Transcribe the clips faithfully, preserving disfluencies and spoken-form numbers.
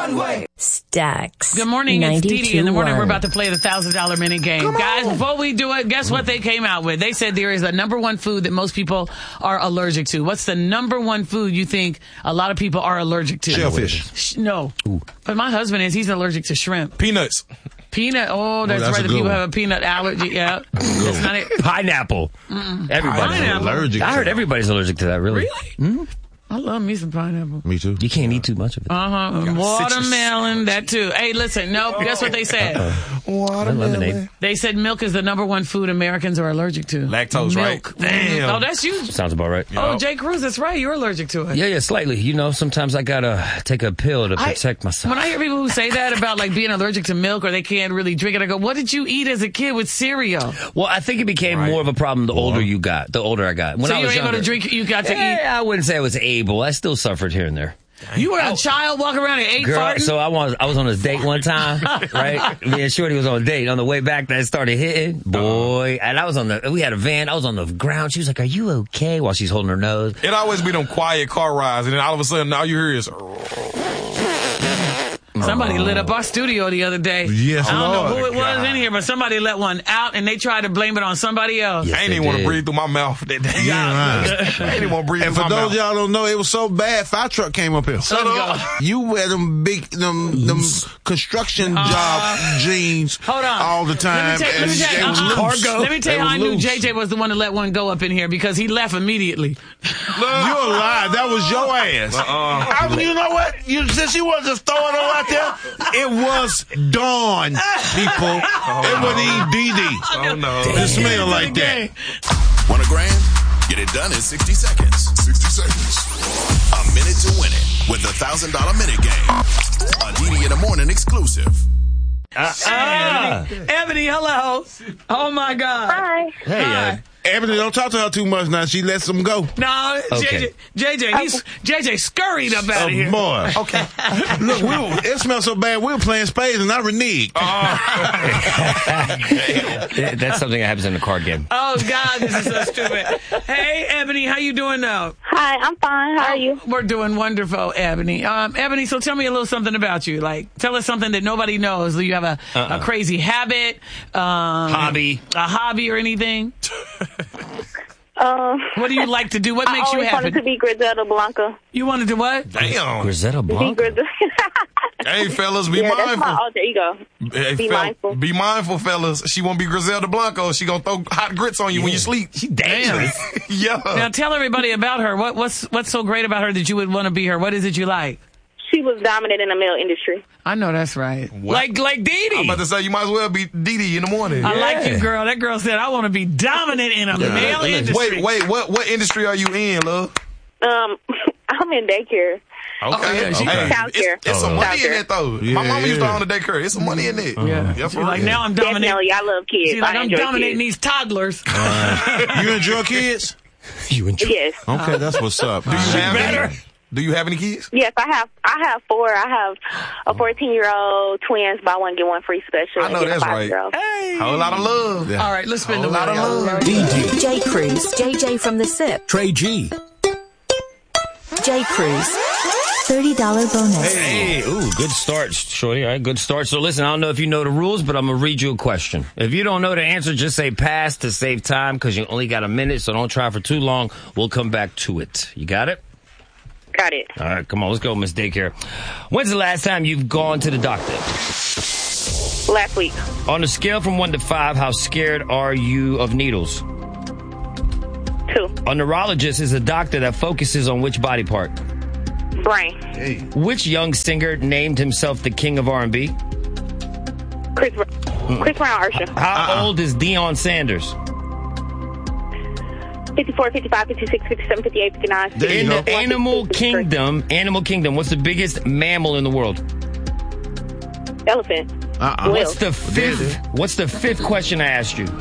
one way. Stacks. Good morning, it's Dee Dee. In the morning, we're about to play the one thousand dollars minute game. Come Guys, on. Before we do it, guess what they came out with? They said there is a number one food that most people are allergic to. What's the number one food you think a lot of people are allergic to? Shellfish. Sh- no. Ooh. But my husband is. He's allergic to shrimp. Peanuts. Peanut. Oh, that's, oh, that's right. The people one. have a peanut allergy. Yeah. That's not it. Pineapple. Mm-mm. Everybody's Pineapple. allergic. I heard everybody's allergic to that, really. Really? Mm-hmm. I love me some pineapple. Me too. You can't eat too much of it. Uh-huh. Watermelon, that too. Hey, listen, nope. Guess what they said? Uh-uh. Watermelon. They said milk is the number one food Americans are allergic to. Lactose, milk. right? Damn. Oh, that's you. Sounds about right. Oh, yep. Jay Cruz, that's right. You're allergic to it. Yeah, yeah, slightly. You know, sometimes I gotta take a pill to protect I, myself. When I hear people who say that about like being allergic to milk or they can't really drink it, I go, what did you eat as a kid with cereal? Well, I think it became right. more of a problem the older you got, the older I got. When so I you was were able younger, to drink, you got to yeah, eat? I wouldn't say I was able. I still suffered here and there. You were a I, child walking around and ate girl, farting? So I was, I was on a date one time, right? Me and Shorty was on a date. On the way back, that started hitting. Boy. And I was on the, we had a van. I was on the ground. She was like, are you okay? While she's holding her nose. It always be them quiet car rides. And then all of a sudden, all you hear is... Somebody lit up our studio the other day. Yes, I don't Lord. know who it was God. in here, but somebody let one out and they tried to blame it on somebody else. Yes, I ain't even want to breathe through my mouth that day. Yeah, right. I ain't even want to breathe and through my mouth. mouth. And for those y'all don't know, it was so bad, fire truck came up here. Shut up. You wear them big, them, them construction uh, job jeans hold on. all the time. Let me, take, let me, take, uh, cargo. Let me tell you how I knew J J was the one to let one go up in here because he left immediately. You're lying. That was your ass. Uh-uh. I mean, you know what? You, since you wasn't just throwing it out there, it was Dawn, people. Oh, it wasn't even Dee Dee. Oh, no. It smelled like that. Want a grand? Get it done in sixty seconds. sixty seconds. A minute to win it with the one thousand dollars minute game. A Dee Dee in the Morning exclusive. Uh, uh, Ebony. Ebony, hello. Oh, my God. Hi. Hey, Hi. uh, Ebony, don't talk to her too much now. She lets them go. No, okay. J J, J J, he's, J J scurried up out oh, of here. Boy. Okay. Look, we were, it smelled so bad, we were playing spades and I reneged. Uh, That's something that happens in a card game. Oh, God, this is so stupid. Hey, Ebony, how you doing now? Hi, I'm fine. How are you? We're doing wonderful, Ebony. Um, Ebony, so tell me a little something about you. Like, tell us something that nobody knows. Do you have a, uh-uh. a crazy habit? Um, hobby. A hobby or anything? Um, what do you like to do? What makes you happy? I always wanted to be Griselda Blanca. You wanted to what? Damn. Griselda Blanca? Be Griselda. Hey, fellas, be yeah, mindful. That's my alter ego. Hey, be fel- mindful. Be mindful, fellas. She won't be Griselda Blanco. She gonna throw hot grits on you yeah. when you sleep. She dangerous. Yeah. Now tell everybody about her. What, what's what's so great about her that you would want to be her? What is it you like? She was dominant in the male industry. I know that's right. What? Like like Dee Dee. I'm about to say you might as well be Dee Dee in the morning. I yeah. like you, girl. That girl said I want to be dominant in a yeah. male industry. Wait, wait. What what industry are you in, love? Um, I'm in daycare. Okay. Oh, yeah, she, hey, Child care. It's, it's some money in that though. Yeah, My mama used to yeah. own a daycare. It's some money in it. Yeah. yeah She's for like real. now I'm dominating. Definitely, I love kids. She's like I I'm enjoy dominating kids. these toddlers. Uh, you enjoy kids? You enjoy? Yes. Okay, that's what's up. Do you have better. any? Do you have any kids? Yes, I have. I have four. I have a fourteen-year-old, twins, buy one get one free special. I know and that's a right. Hey. Whole lot of love. Yeah. All right, let's spend Whole the lot of money. love. Dee Dee. Jay Cruz, J J from the S I P. Trey G. Jay Cruz, thirty dollars bonus. Hey, ooh, good start, Shorty. All right, good start. So listen, I don't know if you know the rules, but I'm going to read you a question. If you don't know the answer, just say pass to save time because you only got a minute, so don't try for too long. We'll come back to it. You got it? Got it. All right, come on, let's go, Miss Daycare. When's the last time you've gone to the doctor? Last week. On a scale from one to five, how scared are you of needles? Two. A neurologist is a doctor that focuses on which body part? Brain. Hey. Which young singer named himself the king of R and B? Chris, mm. Chris Brown, Usher. How Uh-uh. old is Deion Sanders? fifty-four, fifty-five, fifty-six, fifty-seven, fifty-eight, fifty-nine. In the animal kingdom, animal kingdom, what's the biggest mammal in the world? Elephant. Uh-uh. What's the fifth? What's the fifth question I asked you?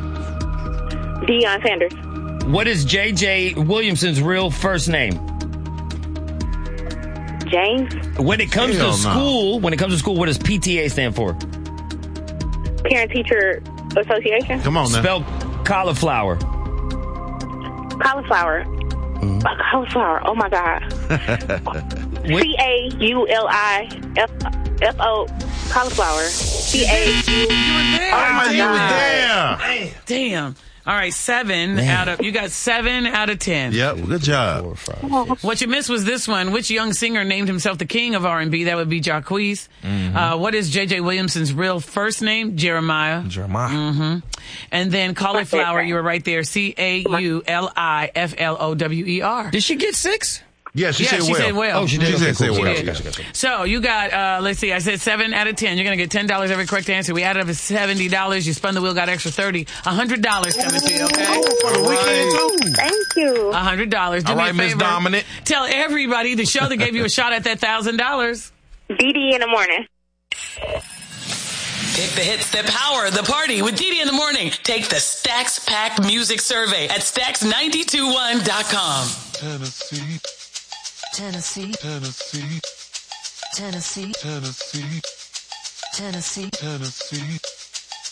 Deion Sanders. What is J J Williamson's real first name? James. When it comes Hell to no. school, when it comes to school, what does P T A stand for? Parent Teacher Association. Come on now. Spell cauliflower. Cauliflower. Mm-hmm. Uh, cauliflower. Oh my God. C A U L I F F O cauliflower. C A U. You were there. Oh, my Damn. God. Damn. Damn. All right, seven Man. out of you got seven out of ten. Yep, good job. Four or five. What you missed was this one. Which young singer named himself the king of R and B? That would be Jacquees. Mm-hmm. Uh, what is J J Williamson's real first name? Jeremiah. Jeremiah. Mm-hmm. And then cauliflower, you were right there. C A U L I F L O W E R. Did she get six? Yeah, she Yeah, said she well. said well. Oh, she did. She Okay, did say cool. well. She did. Gotcha, gotcha. So you got, uh, let's see, I said seven out of ten. You're going to get ten dollars every correct answer. We added up to seventy dollars. You spun the wheel, got extra thirty. one hundred dollars coming to you, okay? For the weekend, too. Thank you. one hundred dollars. Do All me right, a Miss favor. Dominant. Tell everybody the show that gave you a shot at that one thousand dollars. D D in the morning. Pick the hits that power the party with Dee Dee in the morning. Take the Stax Pack Music Survey at stax nine two one dot com. Tennessee, Tennessee, Tennessee, Tennessee, Tennessee, Tennessee, Tennessee.